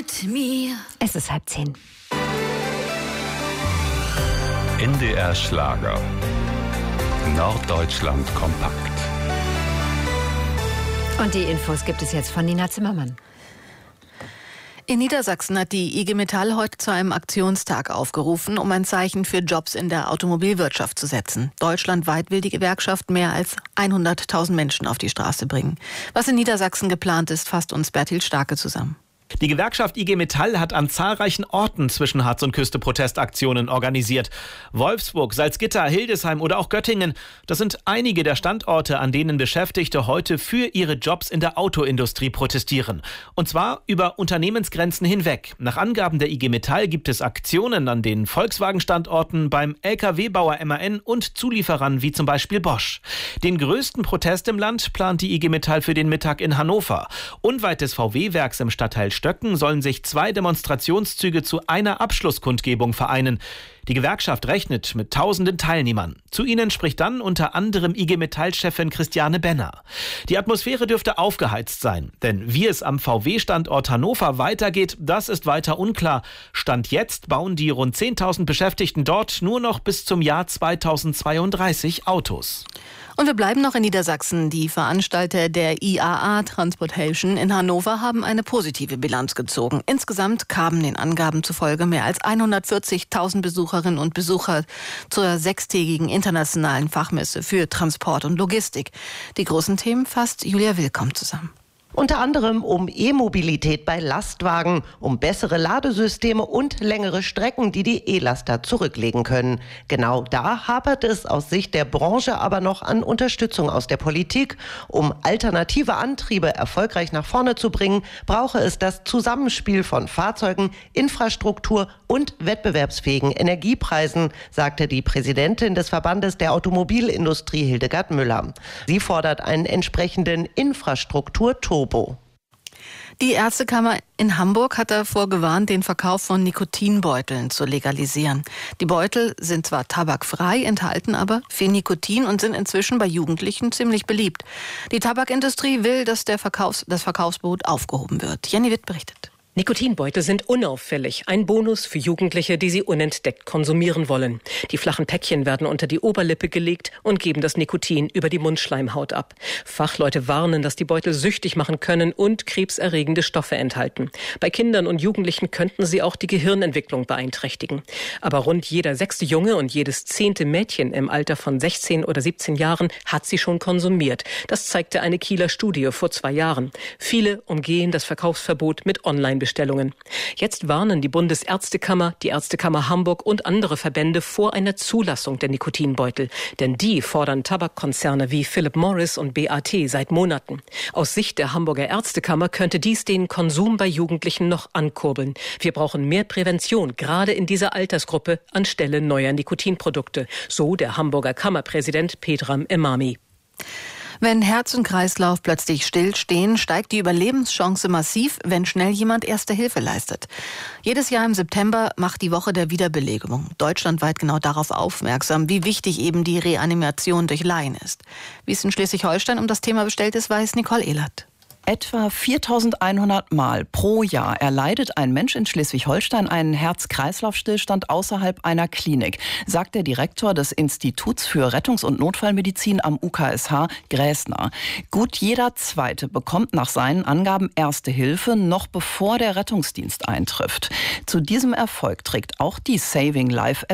mit mir. Es ist 9:30. NDR Schlager. Norddeutschland kompakt. Und die Infos gibt es jetzt von Nina Zimmermann. In Niedersachsen hat die IG Metall heute zu einem Aktionstag aufgerufen, um ein Zeichen für Jobs in der Automobilwirtschaft zu setzen. Deutschlandweit will die Gewerkschaft mehr als 100.000 Menschen auf die Straße bringen. Was in Niedersachsen geplant ist, fasst uns Bertil Starke zusammen. Die Gewerkschaft IG Metall hat an zahlreichen Orten zwischen Harz und Küste Protestaktionen organisiert. Wolfsburg, Salzgitter, Hildesheim oder auch Göttingen. Das sind einige der Standorte, an denen Beschäftigte heute für ihre Jobs in der Autoindustrie protestieren. Und zwar über Unternehmensgrenzen hinweg. Nach Angaben der IG Metall gibt es Aktionen an den Volkswagen-Standorten, beim Lkw-Bauer MAN und Zulieferern wie zum Beispiel Bosch. Den größten Protest im Land plant die IG Metall für den Mittag in Hannover. Unweit des VW-Werks im Stadtteil Stöcken sollen sich 2 Demonstrationszüge zu einer Abschlusskundgebung vereinen. Die Gewerkschaft rechnet mit tausenden Teilnehmern. Zu ihnen spricht dann unter anderem IG Metall-Chefin Christiane Benner. Die Atmosphäre dürfte aufgeheizt sein, denn wie es am VW-Standort Hannover weitergeht, das ist weiter unklar. Stand jetzt bauen die rund 10.000 Beschäftigten dort nur noch bis zum Jahr 2032 Autos. Und wir bleiben noch in Niedersachsen. Die Veranstalter der IAA Transportation in Hannover haben eine positive Bilanz gezogen. Insgesamt kamen den Angaben zufolge mehr als 140.000 Besucherinnen und Besucher zur 6-tägigen internationalen Fachmesse für Transport und Logistik. Die großen Themen fasst Julia Willkomm zusammen. Unter anderem um E-Mobilität bei Lastwagen, um bessere Ladesysteme und längere Strecken, die die E-Laster zurücklegen können. Genau da hapert es aus Sicht der Branche aber noch an Unterstützung aus der Politik. Um alternative Antriebe erfolgreich nach vorne zu bringen, brauche es das Zusammenspiel von Fahrzeugen, Infrastruktur und wettbewerbsfähigen Energiepreisen, sagte die Präsidentin des Verbandes der Automobilindustrie Hildegard Müller. Sie fordert einen entsprechenden Infrastrukturturbo. Die Ärztekammer in Hamburg hat davor gewarnt, den Verkauf von Nikotinbeuteln zu legalisieren. Die Beutel sind zwar tabakfrei, enthalten aber viel Nikotin und sind inzwischen bei Jugendlichen ziemlich beliebt. Die Tabakindustrie will, dass das Verkaufsverbot aufgehoben wird. Jenny Witt berichtet. Nikotinbeutel sind unauffällig, ein Bonus für Jugendliche, die sie unentdeckt konsumieren wollen. Die flachen Päckchen werden unter die Oberlippe gelegt und geben das Nikotin über die Mundschleimhaut ab. Fachleute warnen, dass die Beutel süchtig machen können und krebserregende Stoffe enthalten. Bei Kindern und Jugendlichen könnten sie auch die Gehirnentwicklung beeinträchtigen. Aber rund jeder 6. Junge und jedes 10. Mädchen im Alter von 16 oder 17 Jahren hat sie schon konsumiert. Das zeigte eine Kieler Studie vor 2 Jahren. Viele umgehen das Verkaufsverbot mit Online-Bestellungen. Jetzt warnen die Bundesärztekammer, die Ärztekammer Hamburg und andere Verbände vor einer Zulassung der Nikotinbeutel. Denn die fordern Tabakkonzerne wie Philip Morris und BAT seit Monaten. Aus Sicht der Hamburger Ärztekammer könnte dies den Konsum bei Jugendlichen noch ankurbeln. Wir brauchen mehr Prävention, gerade in dieser Altersgruppe, anstelle neuer Nikotinprodukte. So der Hamburger Kammerpräsident Pedram Emami. Wenn Herz und Kreislauf plötzlich stillstehen, steigt die Überlebenschance massiv, wenn schnell jemand Erste Hilfe leistet. Jedes Jahr im September macht die Woche der Wiederbelebung deutschlandweit genau darauf aufmerksam, wie wichtig eben die Reanimation durch Laien ist. Wie es in Schleswig-Holstein um das Thema bestellt ist, weiß Nicole Ehlert. Etwa 4.100 Mal pro Jahr erleidet ein Mensch in Schleswig-Holstein einen Herz-Kreislauf-Stillstand außerhalb einer Klinik, sagt der Direktor des Instituts für Rettungs- und Notfallmedizin am UKSH, Gräßner. Gut jeder Zweite bekommt nach seinen Angaben Erste Hilfe, noch bevor der Rettungsdienst eintrifft. Zu diesem Erfolg trägt auch die Saving Life